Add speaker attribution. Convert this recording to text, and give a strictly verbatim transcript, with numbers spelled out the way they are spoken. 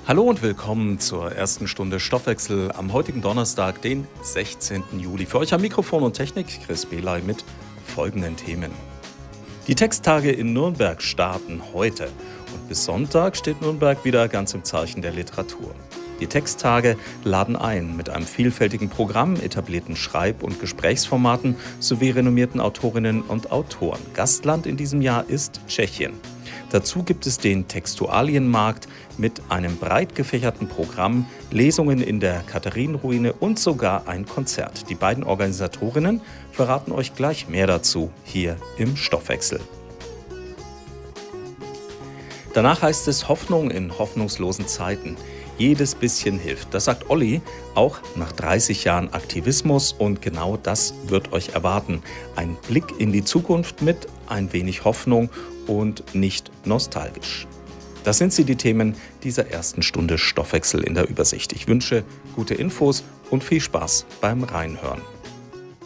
Speaker 1: Hallo und willkommen zur ersten Stunde Stoffwechsel am heutigen Donnerstag, den sechzehnten Juli. Für euch am Mikrofon und Technik Chris Belay mit folgenden Themen. Die Texttage in Nürnberg starten heute und bis Sonntag steht Nürnberg wieder ganz im Zeichen der Literatur. Die Texttage laden ein mit einem vielfältigen Programm, etablierten Schreib- und Gesprächsformaten sowie renommierten Autorinnen und Autoren. Gastland in diesem Jahr ist Tschechien. Dazu gibt es den Textualienmarkt mit einem breit gefächerten Programm, Lesungen in der Katharinenruine und sogar ein Konzert. Die beiden Organisatorinnen verraten euch gleich mehr dazu hier im Stoffwechsel. Danach heißt es Hoffnung in hoffnungslosen Zeiten. Jedes bisschen hilft. Das sagt Olli, auch nach dreißig Jahren Aktivismus, und genau das wird euch erwarten. Ein Blick in die Zukunft mit ein wenig Hoffnung und nicht nostalgisch. Das sind sie, die Themen dieser ersten Stunde Stoffwechsel in der Übersicht. Ich wünsche gute Infos und viel Spaß beim Reinhören.